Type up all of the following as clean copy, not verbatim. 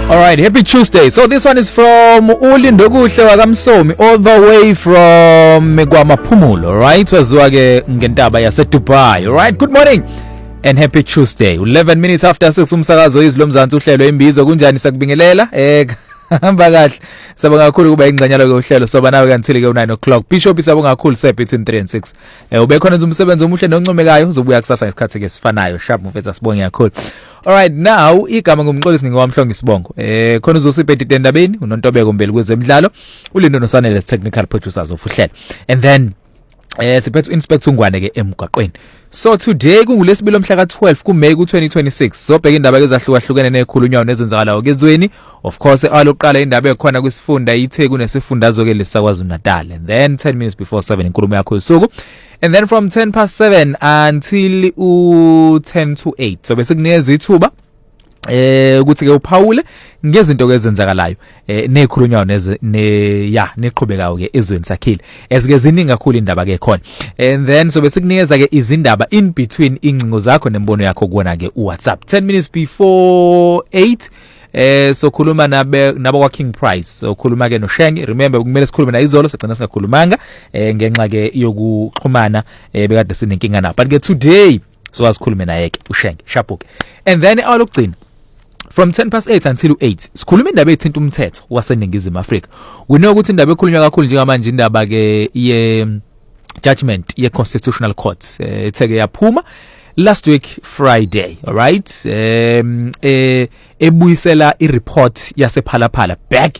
All right, happy Tuesday. So this one is from uLindokuhle wakamsomi all the way from KwaMaphumulo, all right? Waziwa ke ngentaba yase Dubai. All right, good morning and happy Tuesday. 11 minutes after 6 umsakazo izilo mzansi uhlelo imbizo kunjani sakubingelela? Hamba kahle. Sabonga kakhulu kuba ingxanyalo ke uhlelo soba nawe kanthile ke u9 o'clock. Bishop sabonga kakhulu se between 3 and 6. Ube khona umsebenzi omuhle noncomekayo uzobuya kusasa ngesikhathi ke sifanayo. Sharp mfethu sibonge kakhulu. All right, now igama ngumxolisi ngingowamhlonga isibongo. Khona uzosiphethe endabeni unontobeko mbeli kwezemidlalo. Ulindo nosanele technical producers of uhlelo. And then siphethe inspector Ngwane ke emgwaqweni. So today kungulesibili mhla ka12 kuMay ku2026 sobheka indaba ezahlukahlukene nekhulunywa nezenzakalayo kezweni. Of course alokuqala indaba ekhona kwisifunda iTheku nesifundazwe ke lesakwaZulu Natal. And then 10 minutes before 7 inkulumo yakho usuku. And then from 10:07 until 10 to 8 so bese kunikeza ithuba ukuthi ke uphawule ngezinto ezenzakalayo nekhulunywa neqhubekayo ke ezweni sakhile ezike ziningi kakhulu indaba ke khona. And then so bese kunikeza ke izindaba in between incingo zakho nembono yakho kuona ke uWhatsApp 10 minutes before 8 so khuluma nabo kwa King Price so khuluma ke no Shenge. Remember kumele sikhulume na izolo sigcina singakhulumanga ngenxa ke yokuxhumana bekade sinenkinga na but ke today so asikhulume naye ke uShenge Shapuke. And then alokugcina from 8:10 until 8 sikhuluma indaba ethinta umthetho waseNingizimu Afrika. We know ukuthi indaba ekhulunywa kakhulu njengamanje indaba ke ye judgment ye Constitutional Court etheke yaphuma last week Friday, all right? Ebuyisela ireport yase Phalaphala back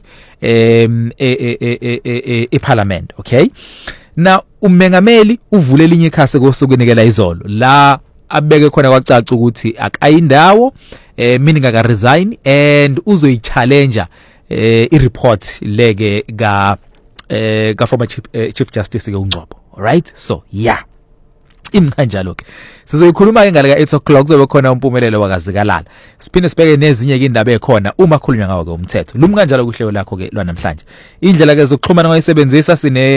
eParliament, okay? Now umengameli uvule elinye ikhasi kosukunikela izolo la abeke khona kwacaca ukuthi akayindawo meaning aka resign and uzoyichallenge ireport leke ka former chief justice ke uNgcobo, all right? So yeah, imkanjalo ke sizoyikhuluma ke ngale ka 8 o'clock kuzobe khona umpumelelo wakazikalala siphinde sibeke nezinye ke indaba ekhona uma khulunywa ngawo ke umthetho lumkanjalo kuhlelo lakho ke lwanamhlanje indlela ke zokuxhumana ngoyisebenzisa sine